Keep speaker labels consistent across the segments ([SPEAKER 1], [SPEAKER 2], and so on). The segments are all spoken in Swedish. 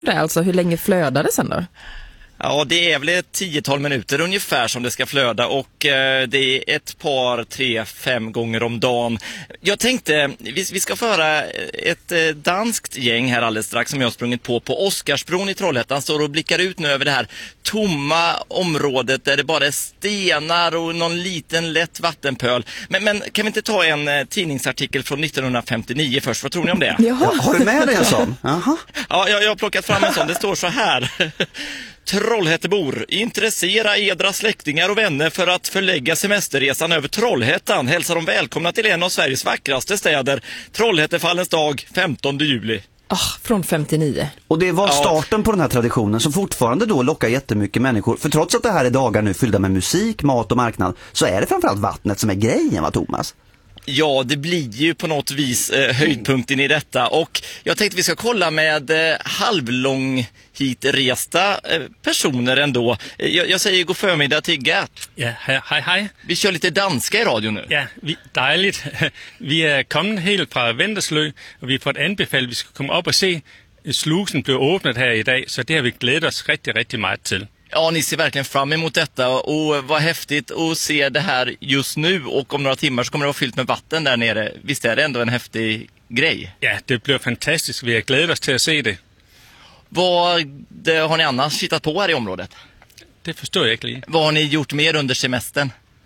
[SPEAKER 1] Det är alltså, hur länge flödar det sen då?
[SPEAKER 2] Ja, det är väl ett 10-tal minuter ungefär som det ska flöda och det är ett par, 3-5 gånger om dagen. Jag tänkte, vi ska föra ett danskt gäng här alldeles strax som jag har sprungit på Oscarsbron i Trollhättan. Står och blickar ut nu över det här tomma området där det bara är stenar och någon liten lätt vattenpöl. Men kan vi inte ta en tidningsartikel från 1959 först? Vad tror ni om det?
[SPEAKER 3] Ja, har du med dig en sån? Aha.
[SPEAKER 2] Ja, jag har plockat fram en sån. Det står så här. Trollhättebor, intressera edra släktingar och vänner för att förlägga semesterresan över Trollhättan. Hälsar de välkomna till en av Sveriges vackraste städer, Trollhättefallens dag, 15 juli.
[SPEAKER 1] Från 59.
[SPEAKER 3] Och det var starten på den här traditionen som fortfarande då lockar jättemycket människor. För trots att det här är dagar nu fyllda med musik, mat och marknad, så är det framförallt vattnet som är grejen, va Thomas?
[SPEAKER 2] Ja, det blir ju på något vis höjdpunkten i detta. Och jag tänkte vi ska kolla med halvlång hitresta personer ändå. Jag säger god förmiddag till Gert.
[SPEAKER 4] Ja, hej.
[SPEAKER 2] Vi kör lite danska i radio nu.
[SPEAKER 4] Ja, dejligt. Vi är kommit helt från Vendeslö och vi har fått anbefalt vi ska komma upp och se slusen blir öppnat här idag. Så det har vi glädjat oss riktigt mycket till.
[SPEAKER 2] Ja, ni ser verkligen fram emot detta och vad häftigt att se det här just nu och om några timmar så kommer det vara fyllt med vatten där nere. Visst är det ändå en häftig grej?
[SPEAKER 4] Ja, det blir fantastiskt. Vi har glädjat oss till att se det.
[SPEAKER 2] Vad har ni annars hittat på här i området?
[SPEAKER 4] Det förstår jag inte.
[SPEAKER 2] Vad har ni gjort mer under semestern?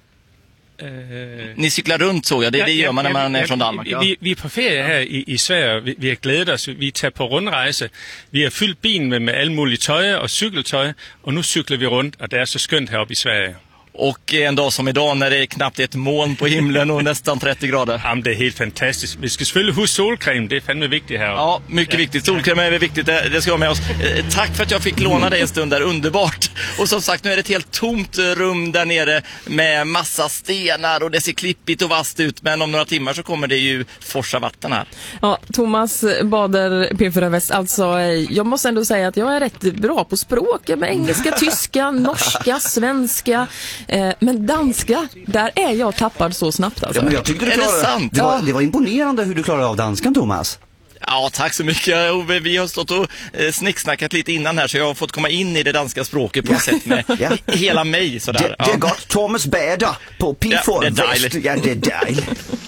[SPEAKER 2] Ni cyklar runt såg jag, det gör man när man är från Danmark.
[SPEAKER 4] Vi är på ferie här i Sverige, vi har glädjat oss, vi tar på rundrejse. Vi har fyllt bilen med all mulig tøj och cykeltøj och nu cyklar vi runt och det är så skönt här uppe i Sverige.
[SPEAKER 2] Och en dag som idag när det är knappt ett moln på himlen och nästan 30 grader.
[SPEAKER 4] Ja, det är helt fantastiskt. Vi ska selvfølgelig huske solkräm, det är fan viktigt här.
[SPEAKER 2] Ja, mycket viktigt. Solkräm är viktigt, det ska vi ha med oss. Tack för att jag fick låna dig en stund där, underbart. Och som sagt, nu är det ett helt tomt rum där nere med massa stenar och det ser klippigt och vasst ut. Men om några timmar så kommer det ju forsa vatten här.
[SPEAKER 1] Ja, Thomas Bader, P4 Väst. Alltså, jag måste ändå säga att jag är rätt bra på språk. Med engelska, tyska, norska, svenska. Men danska, där är jag tappad så snabbt alltså.
[SPEAKER 3] Ja, men jag tyckte
[SPEAKER 2] Är det sant?
[SPEAKER 3] Det var imponerande hur du klarade av danskan, Thomas.
[SPEAKER 2] Ja, tack så mycket. Ove, vi har stått och snicksnackat lite innan här så jag har fått komma in i det danska språket på ett sätt med hela mig sådär.
[SPEAKER 3] Det är gott Thomas Bader på P4 Väst. Ja, det är dejligt.